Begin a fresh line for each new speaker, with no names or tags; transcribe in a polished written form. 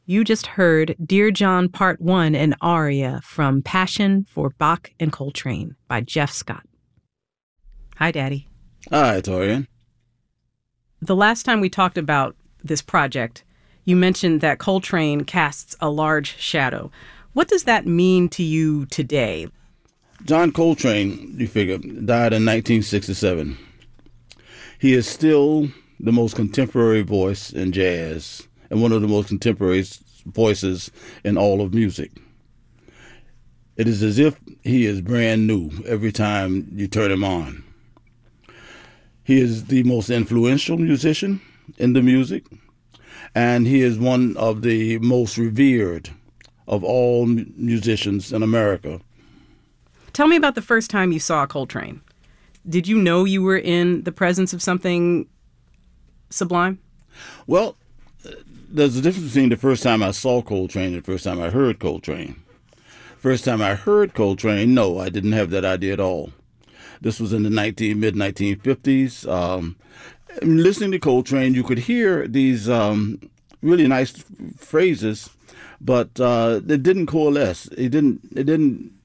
You just heard Dear John Part 1, an aria from Passion for Bach and Coltrane by Jeff Scott. Hi, Daddy.
Hi, Torian.
The last time we talked about this project, you mentioned that Coltrane casts a large shadow. What does that mean to you today?
John Coltrane, you figure, died in 1967. He is still the most contemporary voice in jazz and one of the most contemporary voices in all of music. It is as if he is brand new every time you turn him on. He is the most influential musician in the music, and he is one of the most revered of all musicians in America.
Tell me about the first time you saw Coltrane. Did you know you were in the presence of something sublime?
Well, there's a difference between the first time I saw Coltrane and the first time I heard Coltrane. First time I heard Coltrane, no, I didn't have that idea at all. This was in the mid-1950s. Listening to Coltrane, you could hear these really nice phrases, but it didn't coalesce. It didn't